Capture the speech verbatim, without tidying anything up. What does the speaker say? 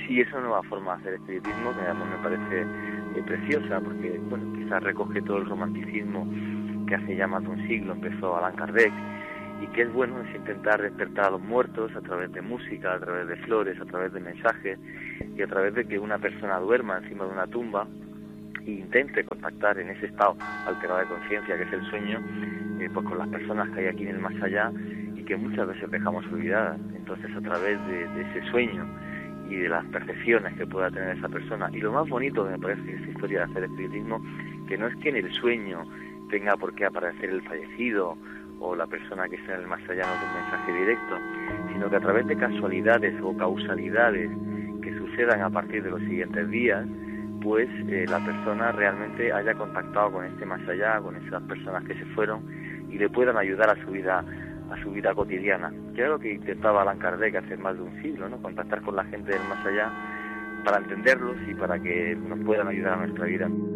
sí, es una nueva forma de hacer espiritismo que además me parece eh, preciosa, porque bueno, quizás recoge todo el romanticismo que hace ya más de un siglo empezó Allan Kardec, y que es bueno es intentar despertar a los muertos a través de música, a través de flores, a través de mensajes, y a través de que una persona duerma encima de una tumba e intente contactar en ese estado alterado de conciencia que es el sueño, eh, pues con las personas que hay aquí en el más allá y que muchas veces dejamos olvidadas. Entonces, a través de, de ese sueño y de las percepciones que pueda tener esa persona, y lo más bonito que me parece de esa historia de hacer espiritismo, que no es que en el sueño tenga por qué aparecer el fallecido o la persona que está en el más allá no de un mensaje directo, sino que a través de casualidades o causalidades que sucedan a partir de los siguientes días, pues eh, la persona realmente haya contactado con este más allá, con esas personas que se fueron, y le puedan ayudar a su vida a su vida cotidiana, que es lo que intentaba Allan Kardec hace más de un siglo, ¿no? Contactar con la gente del más allá para entenderlos y para que nos puedan ayudar a nuestra vida.